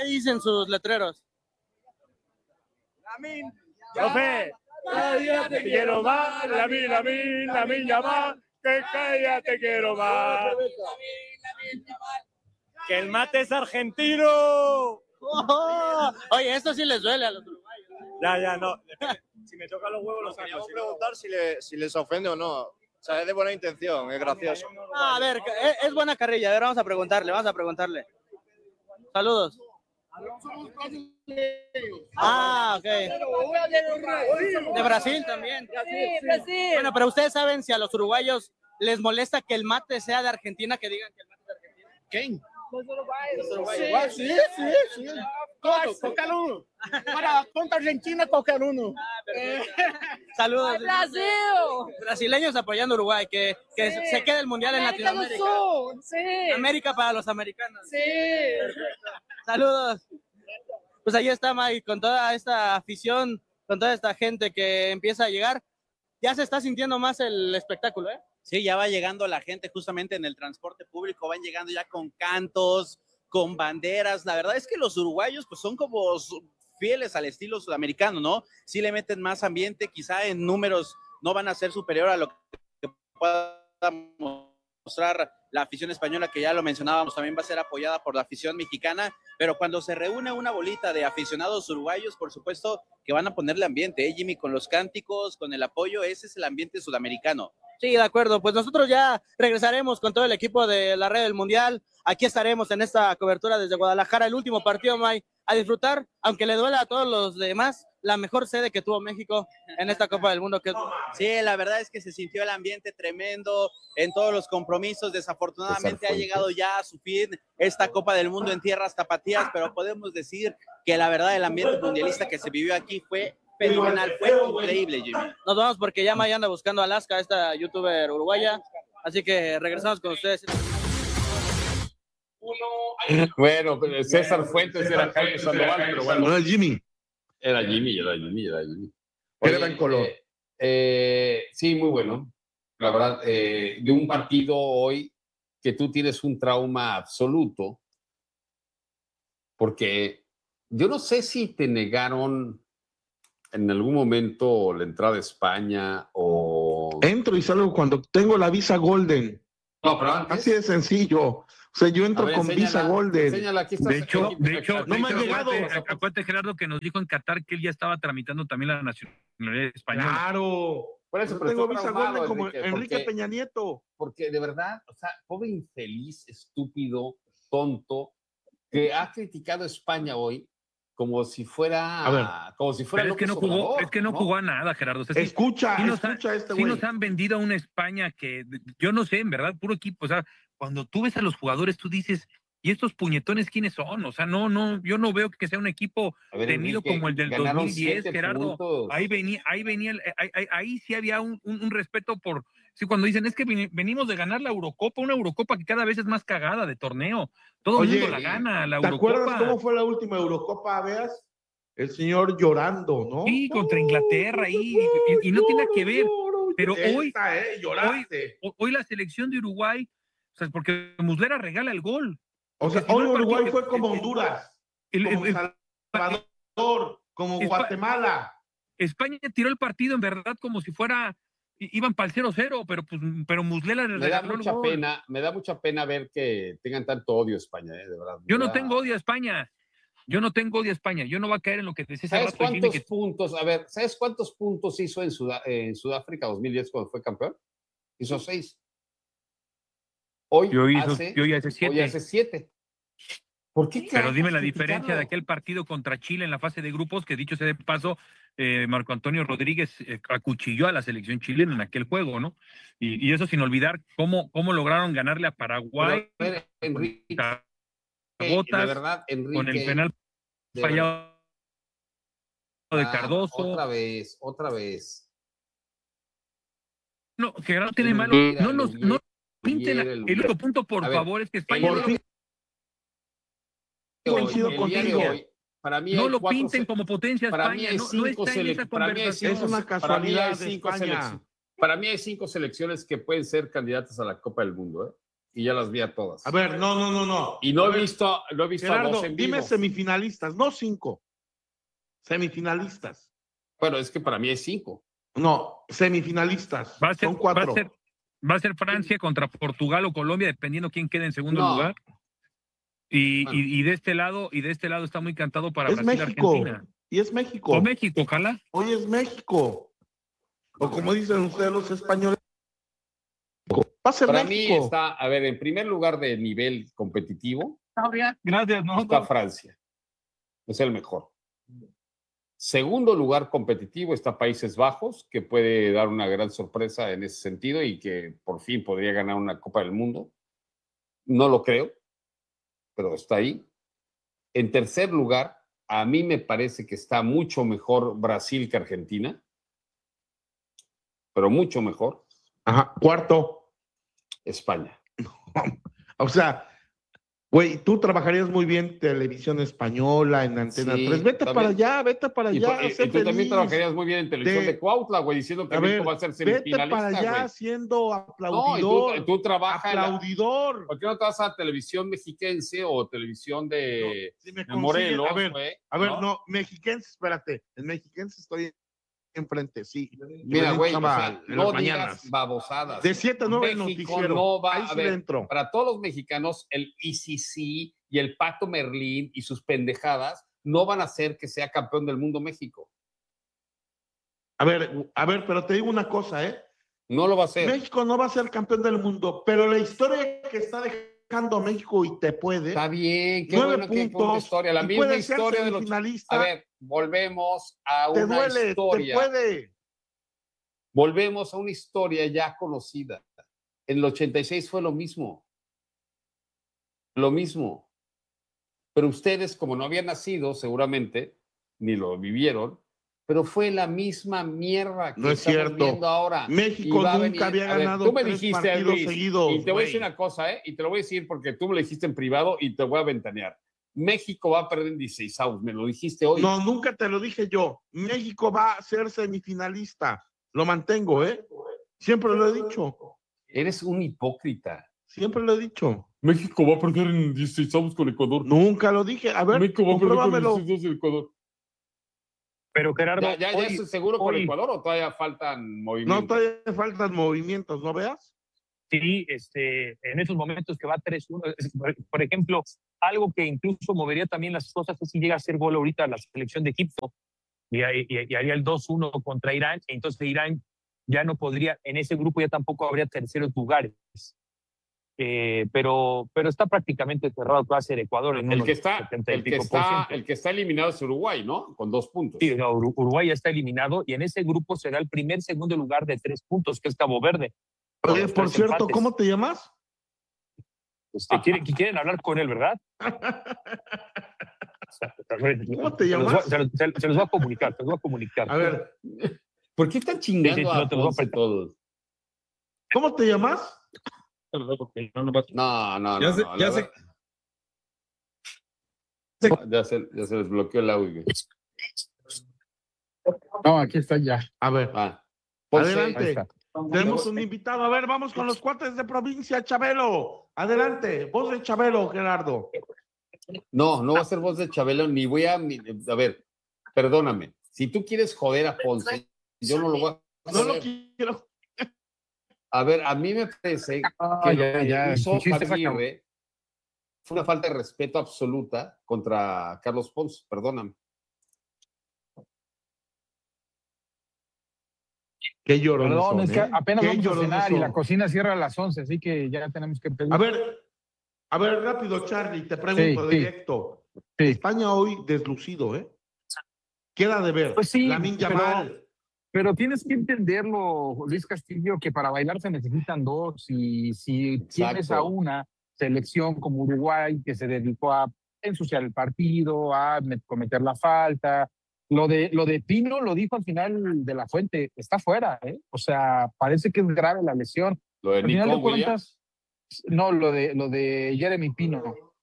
¿Qué dicen sus letreros? Profe, cállate, te quiero más, la mía más, que cállate, quiero más. Que el mate es argentino. Oh, oye, esto sí les duele a los uruguayos. Ya, no. Si me tocan los huevos, los saco. Queríamos preguntar si les ofende o no. O sea, es de buena intención, es gracioso. A ver, es buena carrilla. A ver, vamos a preguntarle. Saludos. Ah, ok. De Brasil también. Sí, Brasil. Bueno, pero ustedes saben si a los uruguayos les molesta que el mate sea de Argentina, que digan que el mate es de Argentina. ¿Quién? Los uruguayos. Sí. Todos, cualquier uno. Para contra Argentina, cualquier uno. Saludos. Brasil. Brasileños apoyando a Uruguay, que se quede el mundial en América del Latinoamérica. Sur. Sí. América para los americanos. Sí. Saludos. Pues ahí está Mike, con toda esta afición, con toda esta gente que empieza a llegar. Ya se está sintiendo más el espectáculo, ¿eh? Sí, ya va llegando la gente justamente en el transporte público, van llegando ya con cantos, con banderas. La verdad es que los uruguayos pues son como fieles al estilo sudamericano, ¿no? Sí le meten más ambiente, quizá en números no van a ser superior a lo que pueda mostrar la afición española, que ya lo mencionábamos, también va a ser apoyada por la afición mexicana, pero cuando se reúne una bolita de aficionados uruguayos, por supuesto que van a ponerle ambiente, ¿eh, Jimmy? Con los cánticos, con el apoyo, ese es el ambiente sudamericano. Sí, de acuerdo. Pues nosotros ya regresaremos con todo el equipo de la Red del Mundial. Aquí estaremos en esta cobertura desde Guadalajara, el último partido, Mike, a disfrutar, aunque le duela a todos los demás, la mejor sede que tuvo México en esta Copa del Mundo. Sí, la verdad es que se sintió el ambiente tremendo en todos los compromisos. Desafortunadamente ha llegado ya a su fin esta Copa del Mundo en tierras tapatías, pero podemos decir que la verdad el ambiente mundialista que se vivió aquí fue fenomenal, fue increíble, Jimmy. Nos vamos porque ya Maya anda buscando a Alaska, esta youtuber uruguaya, así que regresamos con ustedes. Bueno, César Fuentes era Jaime Sandoval, pero bueno. No era Jimmy. Era Jimmy. Era en color. Sí, muy bueno. La verdad, de un partido hoy que tú tienes un trauma absoluto, porque yo no sé si te negaron en algún momento la entrada a España o... Entro y salgo cuando tengo la visa Golden. No, pero antes... Así de sencillo. O sea, yo entro con visa Golden. Enséñala, aquí está. De hecho, no me ha llegado. Acuérdate, Gerardo, que nos dijo en Qatar que él ya estaba tramitando también la nacionalidad española. Claro. Por eso, Yo tengo visa Golden como Enrique Peña Nieto. Porque de verdad, o sea, pobre infeliz, estúpido, tonto, que ha criticado a España hoy como si fuera, pero es que no jugó, Obrador, es que no jugó a nada, Gerardo. O sea, escucha este güey. Sí nos han vendido a una España que yo no sé, en verdad, puro equipo. O sea, cuando tú ves a los jugadores, tú dices, ¿y estos puñetones quiénes son? O sea, no, yo no veo que sea un equipo temido como el del 2010, Gerardo. Puntos. Ahí sí había un respeto por. Sí, cuando dicen, es que venimos de ganar la Eurocopa, una Eurocopa que cada vez es más cagada de torneo. Todo el mundo la gana, la Eurocopa. ¿Te acuerdas cómo fue la última Eurocopa, Veas? El señor llorando, ¿no? Sí, contra Inglaterra, y no tiene nada que ver. Pero hoy la selección de Uruguay, o sea, porque Muslera regala el gol. O sea, hoy Uruguay fue como Honduras, como Salvador, como Guatemala. España tiró el partido en verdad como si fuera, iban para el 0-0, pero Muslera le regaló el gol. Me da mucha pena ver que tengan tanto odio a España, de verdad. Yo no tengo odio a España. Yo no voy a caer en lo que decía. ¿Sabes cuántos puntos? A ver, ¿sabes cuántos puntos hizo en Sudáfrica 2010 cuando fue campeón? Hizo 6. Hoy hace 7. ¿Por qué? Pero dime la diferencia de aquel partido contra Chile en la fase de grupos, que dicho sea de paso, Marco Antonio Rodríguez acuchilló a la selección chilena en aquel juego, ¿no? Y eso sin olvidar cómo lograron ganarle a Paraguay. Pero, Enrique, Botas, de verdad, Enrique, con el penal fallado de Cardoso. Otra vez. No, que no tiene malo. No pinten el único punto, por favor, es que España coincido contigo. Para mí no lo pinten como potencia España, no está en esa conversación. Es una casualidad de España. Para mí hay 5 selecciones que pueden ser candidatas a la Copa del Mundo, y ya las vi a todas. A ver, no. Y no he visto a Gerardo, dos en vivo. dime semifinalistas, no 5. Semifinalistas. Bueno, es que para mí es 5. No, semifinalistas. Son 4. Va a ser Francia contra Portugal o Colombia, dependiendo quién quede en segundo lugar. Y de este lado está muy cantado para es Brasil, México. Argentina. Y es México. O México, ojalá. Hoy es México. O como dicen ustedes los españoles. Va a ser para México. mí está, a ver, en primer lugar de nivel competitivo. Gracias, ¿no? Está Francia. Es el mejor. Segundo lugar competitivo está Países Bajos, que puede dar una gran sorpresa en ese sentido y que por fin podría ganar una Copa del Mundo. No lo creo, pero está ahí. En tercer lugar, a mí me parece que está mucho mejor Brasil que Argentina, pero mucho mejor. Ajá, cuarto. España. O sea, güey, tú trabajarías muy bien televisión española en Antena 3. Vete para allá. Y tú también trabajarías muy bien en televisión de Cuautla, güey, diciendo que México va a ser semifinalista. Vete para allá güey. Siendo aplaudidor. No, tú trabajas. Aplaudidor. ¿Por qué no te vas a televisión mexiquense o televisión de, No, Morelos? A ver, no, mexiquense, espérate. En mexiquense estoy enfrente, sí. Mira, güey, o sea, no digas mañanas. babosadas. De 7 a 9 noticiero. No va, ahí a sí ver, dentro. para todos los mexicanos, el ICC y el Pato Merlín y sus pendejadas no van a hacer que sea campeón del mundo México. A ver, pero te digo una cosa, No lo va a hacer. México no va a ser campeón del mundo, pero la historia que está dejando México y te puede. Está bien, qué 9 bueno que puntos, una historia, la misma historia de los. Finalista. A ver, volvemos a te una duele, historia. Te puede. Volvemos a una historia ya conocida. En el 86 fue lo mismo. Lo mismo. Pero ustedes, como no habían nacido, seguramente, ni lo vivieron, pero fue la misma mierda que no es estamos cierto. viendo ahora. México nunca había ganado tú me 3 dijiste, partidos Luis, seguidos. y te voy a decir una cosa, y te lo voy a decir porque tú me lo dijiste en privado y te voy a ventanear. México va a perder en 16avos, me lo dijiste hoy. No, nunca te lo dije yo. México va a ser semifinalista. Lo mantengo, Siempre lo he dicho. Eres un hipócrita. Siempre lo he dicho. México va a perder en 16avos con Ecuador. Nunca lo dije. A ver, México va a perder con 16avos de Ecuador. Pero Gerardo, ¿Ya estoy seguro con Ecuador o todavía faltan movimientos? No, todavía faltan movimientos, ¿no veas? Sí, en esos momentos que va 3-1, por ejemplo, algo que incluso movería también las cosas es si llega a hacer gol ahorita la selección de Egipto y haría el 2-1 contra Irán, entonces Irán ya no podría, en ese grupo ya tampoco habría terceros lugares. Pero está prácticamente cerrado, que va a ser Ecuador. En el que está eliminado es Uruguay, ¿no? Con 2 puntos. Sí, no, Uruguay ya está eliminado y en ese grupo será el segundo lugar de 3 puntos, que es Cabo Verde. Oye, por cierto, empates. ¿Cómo te llamas? Quieren hablar con él, ¿verdad? ¿Cómo te llamas? Se los voy a comunicar, A ver. ¿Por qué están chingando a todos? ¿Cómo te llamas? No. Ya se les bloqueó el audio. No, aquí está ya. A ver. Adelante. Está. Tenemos un invitado. A ver, vamos con los cuates de provincia, Chabelo. Adelante. Voz de Chabelo, Gerardo. No va a ser voz de Chabelo, ni voy a... A ver, perdóname. Si tú quieres joder a Ponce, yo no lo voy a joder. No lo quiero. A ver, a mí me parece que hizo Javier fue una falta de respeto absoluta contra Carlos Ponce, perdóname. Qué llorón. Perdón, es que apenas vamos a cenar y la cocina cierra a las 11, así que ya tenemos que pedir. A ver, rápido, Charlie, te pregunto directo. Sí. España hoy deslucido, Queda de ver. Pues sí, Lamine Yamal. Pero tienes que entenderlo, Luis Castillo, que para bailar se necesitan 2 y si tienes a una selección como Uruguay que se dedicó a ensuciar el partido, a cometer la falta. Lo de Pino lo dijo al final de la Fuente, está fuera, O sea, parece que es grave la lesión. Lo de Nico Williams. No, lo de Jeremy Pino.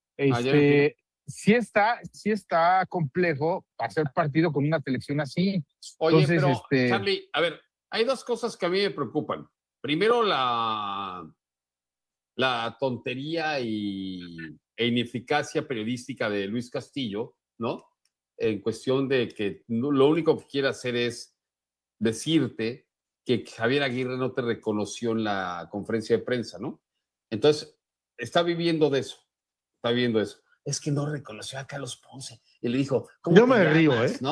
Sí está complejo hacer partido con una selección así. Oye, entonces, pero Charlie, a ver, hay 2 cosas que a mí me preocupan. Primero, la la tontería e ineficacia periodística de Luis Castillo, ¿no? En cuestión de que lo único que quiere hacer es decirte que Javier Aguirre no te reconoció en la conferencia de prensa, ¿no? Entonces, está viviendo de eso. Es que no reconoció a Carlos Ponce. Y le dijo, ¿cómo yo te me llamas? río, ¿eh?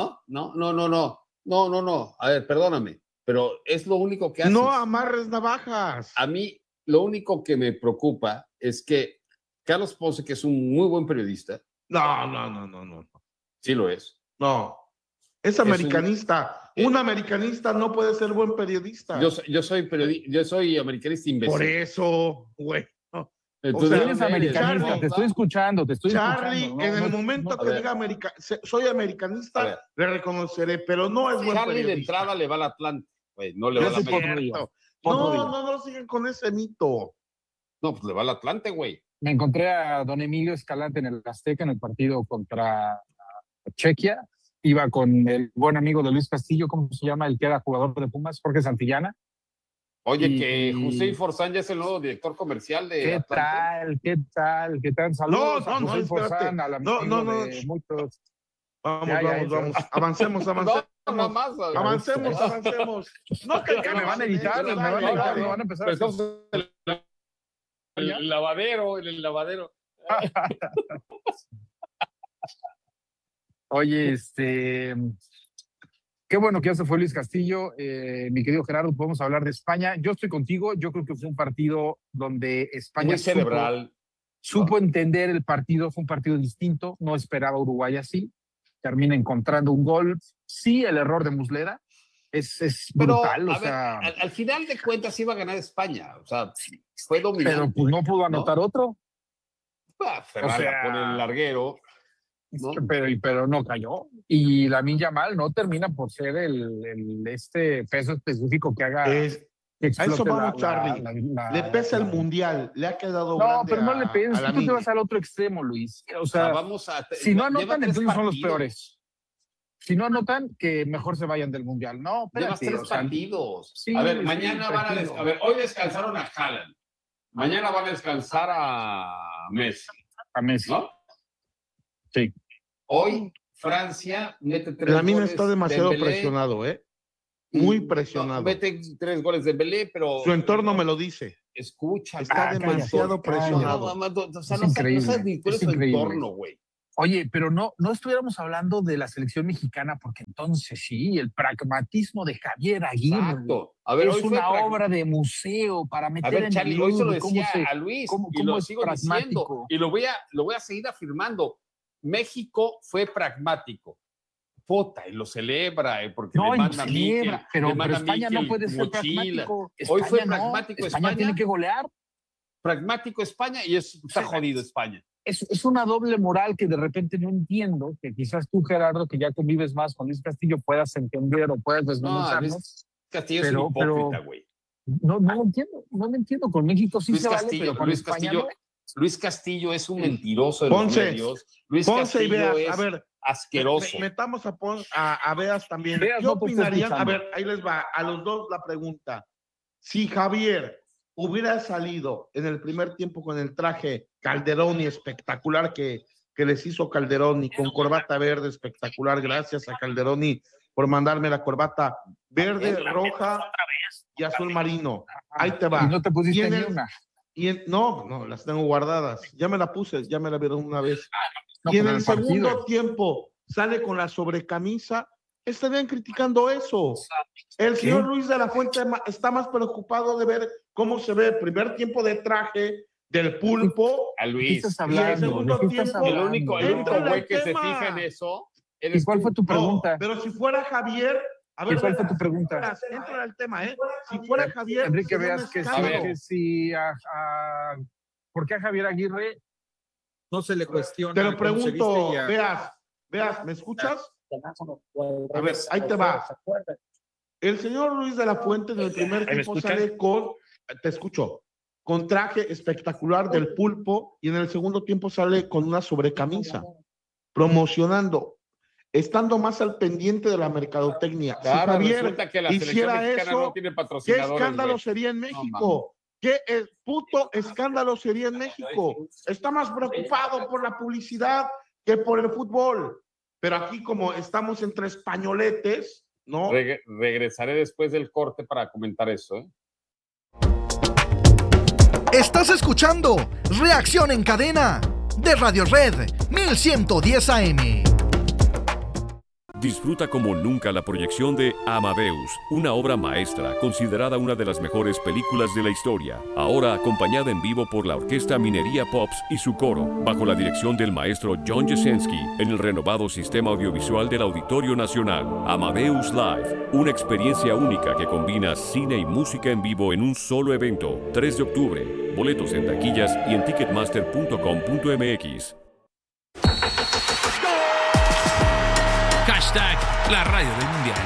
No. A ver, perdóname, pero es lo único que haces. No amarres navajas. A mí, lo único que me preocupa es que Carlos Ponce, que es un muy buen periodista. No. Sí lo es. No. Es americanista. Un americanista no puede ser buen periodista. Yo soy americanista imbécil. Por eso, güey. Entonces, eres americanista, Charlie, te estoy escuchando. Charlie, en el momento que diga soy americanista, le reconoceré, pero no es buen Charlie periodista. de entrada le va al Atlante, güey, no le va al América. No sigan con ese mito. No, pues le va al Atlante, güey. Me encontré a don Emilio Escalante en el Azteca en el partido contra Chequia. Iba con el buen amigo de Luis Castillo, ¿cómo se llama? El que era jugador de Pumas, Jorge Santillana. Oye, que José Forzán ya es el nuevo director comercial de ¿Qué Atlante. tal? Saludos a José Forzán, al amigo de muchos. Vamos. Avancemos. Avancemos. No, que me van a editar, me van a empezar. El lavadero. Oye, qué bueno que ya se fue Luis Castillo. Mi querido Gerardo, podemos hablar de España. Yo estoy contigo. Yo creo que fue un partido donde España supo entender el partido. Fue un partido distinto. No esperaba Uruguay así. Termina encontrando un gol. Sí, el error de Muslera es brutal. Pero, al final de cuentas iba a ganar España. O sea, fue dominante. Pero pues no pudo anotar otro. Ferrara por el larguero. ¿no? Pero no cayó. Y Lamine Yamal no termina por ser el peso específico que haga. A eso vamos, Charlie. Le pesa el mundial. Le ha quedado grande. No, pero no le pesa. Tú te vas al otro extremo, Luis. O sea, si no anotan, entonces son los peores. Si no anotan, que mejor se vayan del mundial. No, espérate. Llevas 3 partidos. Sí, a ver, mañana van a hoy descansaron a Haaland. Mañana van a descansar a Messi. ¿No? Sí. Hoy Francia mete 3 goles. Lamine está demasiado presionado, ¿eh? Muy presionado. Mete 3 goles de Belé, pero su entorno me lo dice. Escucha. Está demasiado presionado. O sea, no sabes ni cuál es su entorno, güey. Oye, pero no estuviéramos hablando de la selección mexicana, porque entonces sí, el pragmatismo de Javier Aguirre. Exacto. A ver, es una obra de museo para meter en Charlie, hoy se lo decía a Luis, y lo sigo diciendo, y lo voy a seguir afirmando. México fue pragmático. Puta, y lo celebra, porque le manda Mikel, pero España no puede ser pragmático. Hoy fue pragmático España tiene que golear. Pragmático España y está jodido España. Es una doble moral que de repente no entiendo, que quizás tú, Gerardo, que ya convives más con Luis Castillo, puedas entender o puedas desmenuzarnos. Luis Castillo es un hipócrita, güey. No lo entiendo. Con México sí Luis se Castillo, vale, pero con Luis España Castillo, no. Luis Castillo es un mentiroso de los medios. Luis Castillo es asqueroso. Metamos a Beas también. ¿Qué opinarían? A ver, ahí les va. A los dos la pregunta. Si Javier hubiera salido en el primer tiempo con el traje Calderón y espectacular que les hizo Calderón y con corbata verde espectacular, gracias a Calderoni por mandarme la corbata verde, roja y azul marino. Ahí te va. Y no te pusiste ni una. No, las tengo guardadas. Ya me la puse, ya me la vieron una vez. No, y en el segundo tiempo sale con la sobrecamisa, estarían criticando eso. El señor Luis de la Fuente está más preocupado de ver cómo se ve el primer tiempo de traje del Pulpo. A Luis. Y el segundo tiempo. El único güey que se fija en eso. ¿Y cuál fue tu pregunta? Pero si fuera Javier. A ver, ¿cuál fue tu pregunta? Entra al tema, ¿eh? Si fuera Javier. Enrique, veas que sí, ¿por qué a Javier Aguirre no se le cuestiona? Te lo pregunto, Veas, ¿me escuchas? A ver, ahí te va. El señor Luis de la Fuente en el primer tiempo sale te escucho, con traje espectacular del Pulpo y en el segundo tiempo sale con una sobrecamisa, promocionando, estando más al pendiente de la mercadotecnia. Claro, si Javier resulta que la hiciera selección mexicana eso, no tiene ¿qué patrocinadores, escándalo güey? sería en México? ¿Qué puto escándalo sería en México? Está más preocupado por la publicidad que por el fútbol. Pero aquí, como estamos entre españoletes, ¿no? Regresaré después del corte para comentar eso, ¿eh? Estás escuchando Reacción en Cadena de Radio Red 1110 AM. Disfruta como nunca la proyección de Amadeus, una obra maestra considerada una de las mejores películas de la historia, ahora acompañada en vivo por la Orquesta Minería Pops y su coro, bajo la dirección del maestro John Jasenski, en el renovado sistema audiovisual del Auditorio Nacional. Amadeus Live, una experiencia única que combina cine y música en vivo en un solo evento. 3 de octubre, boletos en taquillas y en ticketmaster.com.mx. Hashtag la radio del mundial.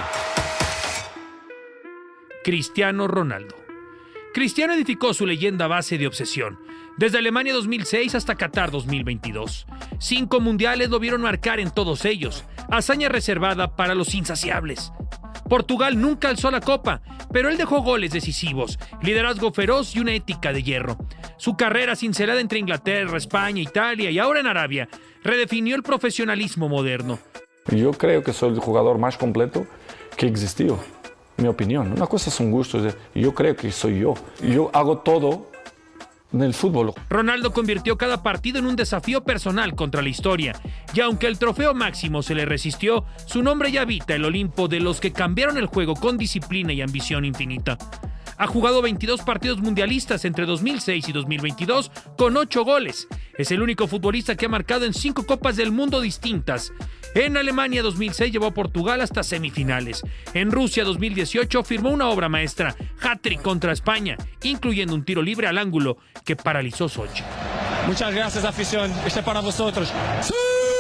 Cristiano Ronaldo. Cristiano edificó su leyenda a base de obsesión, desde Alemania 2006 hasta Qatar 2022. 5 mundiales lo vieron marcar en todos ellos, hazaña reservada para los insaciables. Portugal nunca alzó la copa, pero él dejó goles decisivos, liderazgo feroz y una ética de hierro. Su carrera cincelada entre Inglaterra, España, Italia y ahora en Arabia redefinió el profesionalismo moderno. Yo creo que soy el jugador más completo que existió, mi opinión. Una cosa son gustos, yo creo que soy yo. Yo hago todo en el fútbol. Ronaldo convirtió cada partido en un desafío personal contra la historia, y aunque el trofeo máximo se le resistió, su nombre ya habita el Olimpo de los que cambiaron el juego con disciplina y ambición infinita. Ha jugado 22 partidos mundialistas entre 2006 y 2022 con 8 goles. Es el único futbolista que ha marcado en 5 Copas del Mundo distintas. En Alemania 2006 llevó a Portugal hasta semifinales. En Rusia 2018 firmó una obra maestra, hat-trick contra España, incluyendo un tiro libre al ángulo que paralizó Sochi. Muchas gracias, afición. Este es para vosotros. ¡Sí!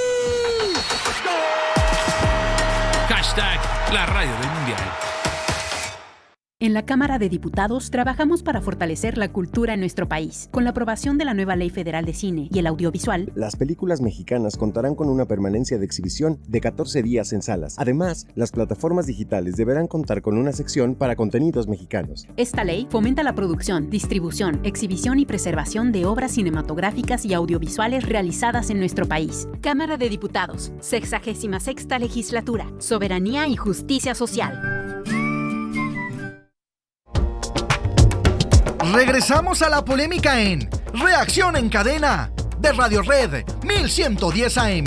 Hashtag la radio del mundial. En la Cámara de Diputados trabajamos para fortalecer la cultura en nuestro país. Con la aprobación de la nueva Ley Federal de Cine y el Audiovisual, las películas mexicanas contarán con una permanencia de exhibición de 14 días en salas. Además, las plataformas digitales deberán contar con una sección para contenidos mexicanos. Esta ley fomenta la producción, distribución, exhibición y preservación de obras cinematográficas y audiovisuales realizadas en nuestro país. Cámara de Diputados, 66ª Legislatura, Soberanía y Justicia Social. Regresamos a la polémica en Reacción en Cadena de Radio Red 1110 AM.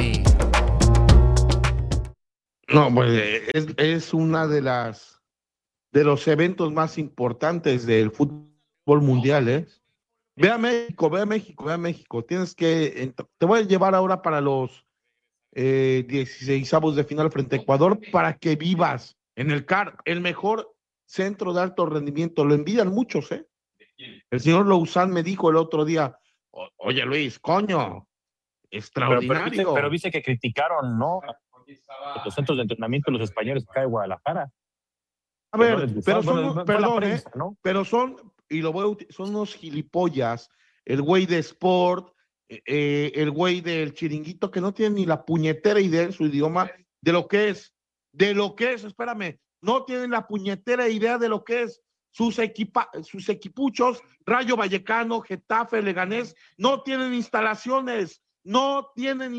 No, pues es una de los eventos más importantes del fútbol mundial, ¿eh? Ve a México, ve a México, ve a México. Te voy a llevar ahora para los 16avos de final frente a Ecuador para que vivas en el CAR, el mejor centro de alto rendimiento. Lo envidian muchos, ¿eh? El señor Louzán me dijo el otro día, oye Luis, coño, extraordinario. Pero viste que criticaron, ¿no? Los centros de entrenamiento de los españoles acá de Guadalajara. A ver, pero son, perdón, prensa, ¿no? Pero son unos gilipollas, el güey de Sport, el güey del Chiringuito, que no tiene ni la puñetera idea en su idioma de lo que es, espérame, no tienen la puñetera idea de lo que es. Sus equipuchos, Rayo Vallecano, Getafe, Leganés, no tienen instalaciones. Ya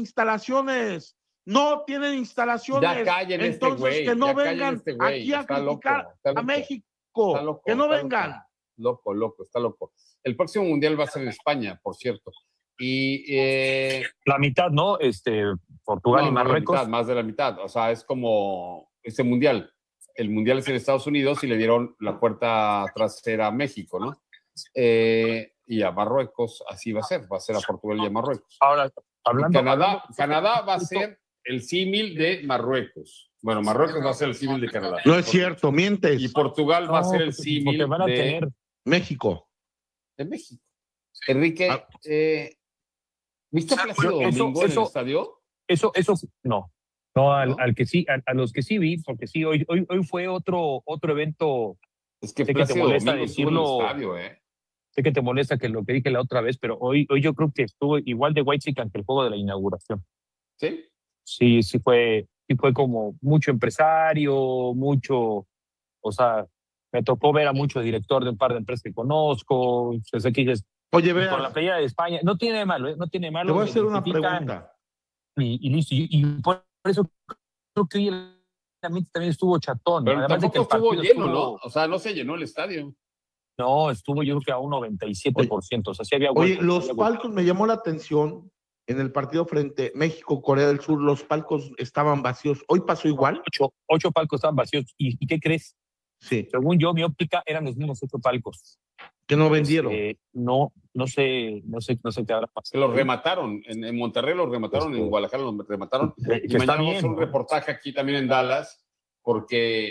callen. Entonces, que no vengan aquí a criticar a México. Que no vengan. Está loco. El próximo mundial va a ser en España, por cierto. Y la mitad, ¿no? Portugal y Marruecos. Más de la mitad. O sea, es como este mundial. El mundial es en Estados Unidos y le dieron la puerta trasera a México, ¿no? Y a Marruecos, así va a ser a Portugal y a Marruecos. Ahora, Canadá va a ser el símil de Marruecos. Bueno, Marruecos va a ser el símil de Canadá. No es cierto, mientes. Y Portugal va a ser el símil de México. De México. Enrique, ¿viste a Plácido Domingo en el estadio? Eso, no. No, al que sí, a los que sí vi, porque sí, hoy fue otro evento. Es que sé que te molesta decirlo. Estadio, Sé que te molesta que lo que dije la otra vez, pero hoy yo creo que estuvo igual de whitezican que el juego de la inauguración. ¿Sí? Sí fue como mucho empresario, mucho, o sea, Me tocó ver a mucho director de un par de empresas que conozco. Sé que dices, oye, con la playera de España, no tiene de malo, no tiene de malo. Te voy a hacer una pregunta. Y listo. Y por eso creo que hoy el ambiente también estuvo chatón. Pero además de que tampoco estuvo lleno, ¿no? O sea, no se llenó el estadio. No, estuvo yo creo que a un 97%. O sea, sí había Oye, los palcos me llamó la atención en el partido frente México-Corea del Sur, los palcos estaban vacíos. ¿Hoy pasó igual? 8 palcos estaban vacíos. ¿Y qué crees? Sí. Según yo, mi óptica, eran los mismos 8 palcos. ¿Que no vendieron? No sé qué habrá pasado. Se los remataron. En Monterrey los remataron, en Guadalajara los remataron. Y mañana vamos a hacer un reportaje aquí también en Dallas, porque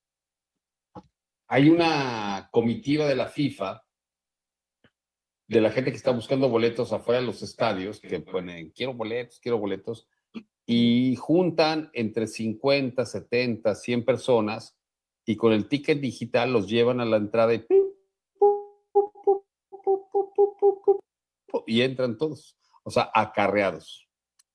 hay una comitiva de la FIFA, de la gente que está buscando boletos afuera de los estadios, que ponen, quiero boletos, y juntan entre 50, 70, 100 personas, y con el ticket digital los llevan a la entrada y entran todos, o sea, acarreados.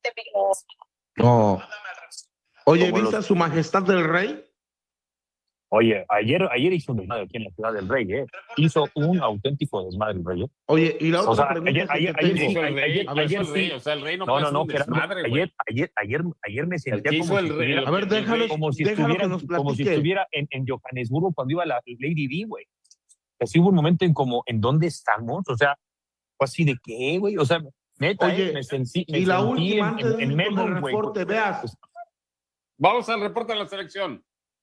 No. Oye, ¿viste a su majestad del rey? Oye, ayer hizo un desmadre aquí en la Ciudad del Rey, ¿eh? Hizo un auténtico desmadre el rey, ¿eh? Oye, y la otra pregunta ayer sí. O sea, el rey no No, desmadre, ayer me sentía como si estuviera, a ver, déjalo que nos platique. Como si estuviera en Johannesburgo cuando iba la Lady Di, güey. Así hubo un momento ¿en dónde estamos? O sea, fue así de qué, güey. O sea, neta, oye, me sentí y la última antes en del reporte, veas. Vamos al reporte de la selección.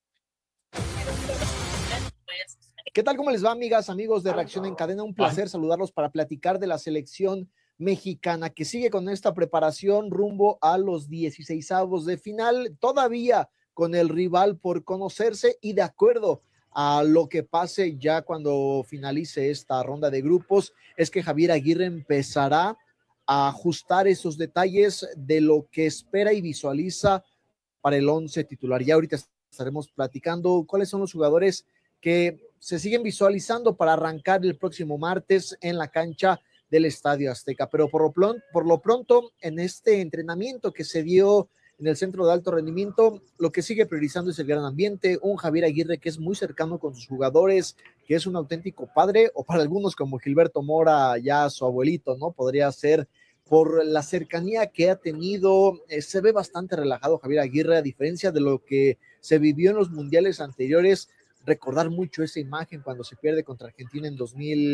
¿Qué tal? ¿Cómo les va, amigas, amigos de Reacción en Cadena? Un placer saludarlos para platicar de la selección mexicana que sigue con esta preparación rumbo a los 16avos de final, todavía con el rival por conocerse y de acuerdo a lo que pase ya cuando finalice esta ronda de grupos, es que Javier Aguirre empezará a ajustar esos detalles de lo que espera y visualiza para el 11 titular. Ya ahorita estaremos platicando cuáles son los jugadores que se siguen visualizando para arrancar el próximo martes en la cancha del Estadio Azteca, pero por lo pronto en este entrenamiento que se dio en el centro de alto rendimiento, lo que sigue priorizando es el gran ambiente, un Javier Aguirre que es muy cercano con sus jugadores, que es un auténtico padre, o para algunos como Gilberto Mora, ya su abuelito, ¿no? Podría ser por la cercanía que ha tenido, se ve bastante relajado Javier Aguirre, a diferencia de lo que se vivió en los mundiales anteriores. Recordar mucho esa imagen cuando se pierde contra Argentina en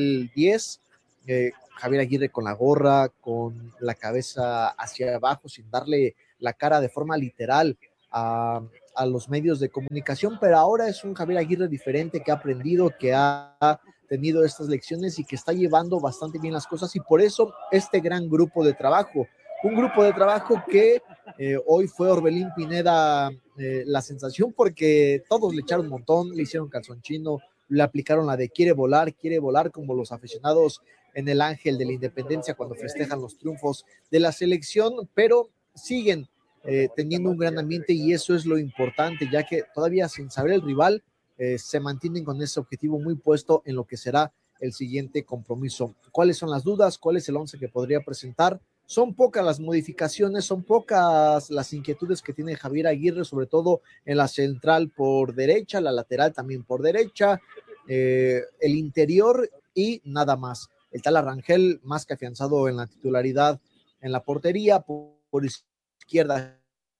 2010, Javier Aguirre con la gorra, con la cabeza hacia abajo, sin darle la cara de forma literal a los medios de comunicación, pero ahora es un Javier Aguirre diferente, que ha aprendido, que ha tenido estas lecciones y que está llevando bastante bien las cosas, y por eso este gran grupo de trabajo, un grupo de trabajo que hoy fue Orbelín Pineda la sensación, porque todos le echaron un montón, le hicieron calzonchino, le aplicaron la de quiere volar como los aficionados en el Ángel de la Independencia cuando festejan los triunfos de la selección, pero siguen teniendo un gran ambiente y eso es lo importante, ya que todavía sin saber el rival se mantienen con ese objetivo muy puesto en lo que será el siguiente compromiso. ¿Cuáles son las dudas? ¿Cuál es el 11 que podría presentar? Son pocas las modificaciones, son pocas las inquietudes que tiene Javier Aguirre, sobre todo en la central por derecha, la lateral también por derecha, el interior y nada más. El tal Rangel más que afianzado en la titularidad en la portería, por izquierda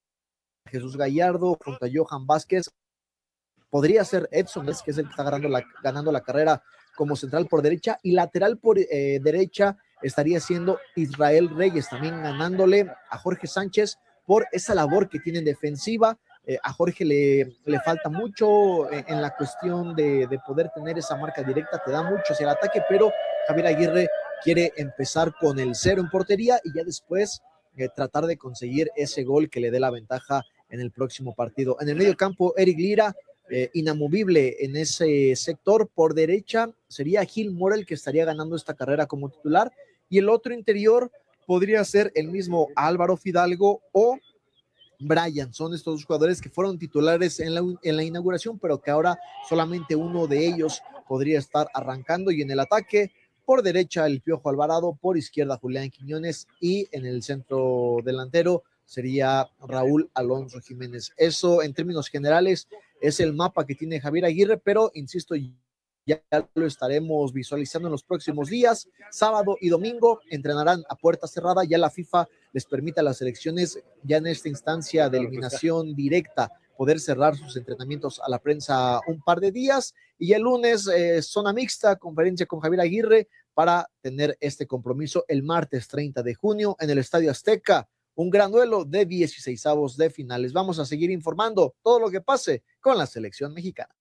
Jesús Gallardo junto a Johan Vázquez. Podría ser Edson, que es el que está ganando la carrera como central por derecha, y lateral por derecha estaría siendo Israel Reyes, también ganándole a Jorge Sánchez por esa labor que tiene en defensiva. A Jorge le falta mucho en la cuestión de poder tener esa marca directa, te da mucho hacia el ataque, pero Javier Aguirre quiere empezar con el 0 en portería y ya después tratar de conseguir ese gol que le dé la ventaja en el próximo partido. En el medio campo, Eric Lira, inamovible en ese sector. Por derecha sería Gil Mora el que estaría ganando esta carrera como titular, y el otro interior podría ser el mismo Álvaro Fidalgo o Brian. Son estos dos jugadores que fueron titulares en la inauguración, pero que ahora solamente uno de ellos podría estar arrancando. Y en el ataque, por derecha el Piojo Alvarado, por izquierda Julián Quiñones, y en el centro delantero sería Raúl Alonso Jiménez. Eso en términos generales es el mapa que tiene Javier Aguirre, pero insisto, ya lo estaremos visualizando en los próximos días. Sábado y domingo entrenarán a puerta cerrada. Ya la FIFA les permite a las selecciones, ya en esta instancia de eliminación directa, poder cerrar sus entrenamientos a la prensa un par de días. Y el lunes, zona mixta, conferencia con Javier Aguirre para tener este compromiso el martes 30 de junio en el Estadio Azteca. Un gran duelo de 16avos de finales. Vamos a seguir informando todo lo que pase con la selección mexicana.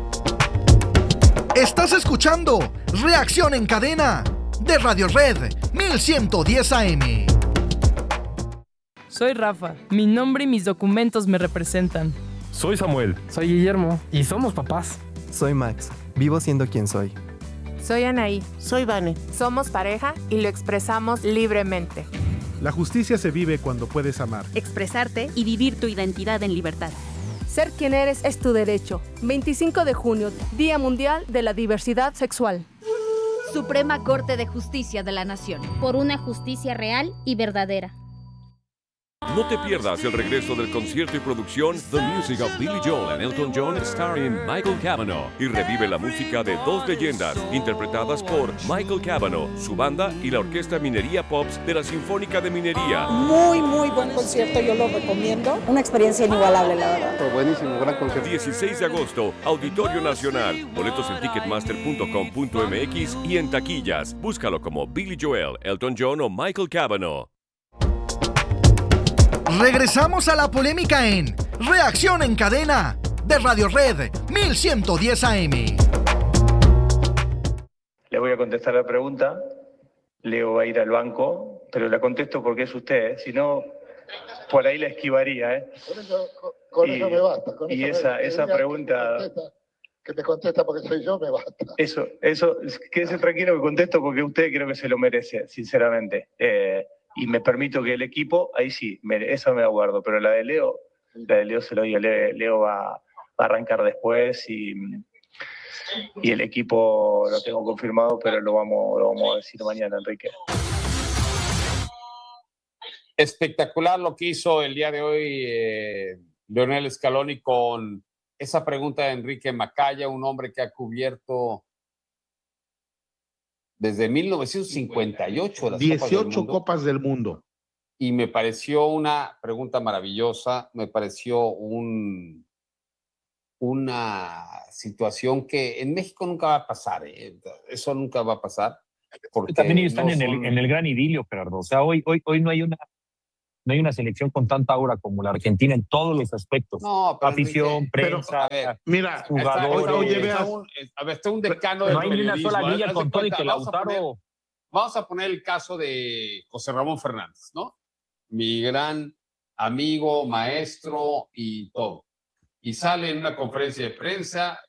Estás escuchando Reacción en Cadena de Radio Red 1110 AM. Soy Rafa. Mi nombre y mis documentos me representan. Soy Samuel. Soy Guillermo. Y somos papás. Soy Max. Vivo siendo quien soy. Soy Anaí. Soy Vane. Somos pareja y lo expresamos libremente. La justicia se vive cuando puedes amar, expresarte y vivir tu identidad en libertad. Ser quien eres es tu derecho. 25 de junio, Día Mundial de la Diversidad Sexual. Suprema Corte de Justicia de la Nación. Por una justicia real y verdadera. No te pierdas el regreso del concierto y producción The Music of Billy Joel and Elton John starring Michael Cavanaugh y revive la música de dos leyendas interpretadas por Michael Cavanaugh, su banda y la Orquesta Minería Pops de la Sinfónica de Minería. Muy buen concierto, yo lo recomiendo. Una experiencia inigualable, la verdad. Pero buenísimo, gran concierto. 16 de agosto, Auditorio Nacional. Boletos en ticketmaster.com.mx y en taquillas. Búscalo como Billy Joel, Elton John o Michael Cavanaugh. Regresamos a la polémica en Reacción en Cadena de Radio Red 1110 AM. Le voy a contestar la pregunta. Leo va a ir al banco, pero la contesto porque es usted. Si no, por ahí la esquivaría. Con eso me basta. Y esa pregunta... Que me contesta porque soy yo, me basta. Eso, quédese tranquilo que contesto porque usted creo que se lo merece, sinceramente. Y me permito que el equipo, ahí sí, esa me la guardo, pero la de Leo se lo digo, Leo va a arrancar después y el equipo lo tengo confirmado, pero lo vamos a decir mañana, Enrique. Espectacular lo que hizo el día de hoy Lionel Scaloni con esa pregunta de Enrique Macaya, un hombre que ha cubierto desde 1958 las 18 Copas del Mundo. Y me pareció una pregunta maravillosa, me pareció una situación que en México nunca va a pasar, eso nunca va a pasar. Porque también ellos están en el gran idilio, Gerardo. O sea, hoy no hay una selección con tanta aura como la Argentina en todos los aspectos. No, afición, prensa, mira, jugadores. Está un decano del no hay ni una sola liga con todo y que Lautaro. Vamos a poner el caso de José Ramón Fernández, ¿no? Mi gran amigo, maestro y todo. Y sale en una conferencia de prensa